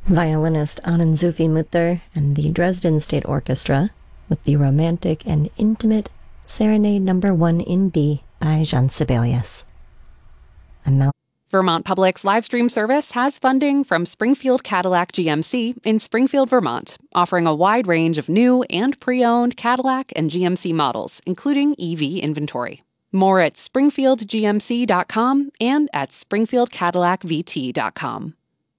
Violinist Anand Zufi Mutter and the Dresden State Orchestra with the romantic and intimate Serenade No. 1 in D by Jean Sibelius. Vermont Public's live stream service has funding from Springfield Cadillac GMC in Springfield, Vermont, offering a wide range of new and pre-owned Cadillac and GMC models, including EV inventory. More at springfieldgmc.com and at springfieldcadillacvt.com.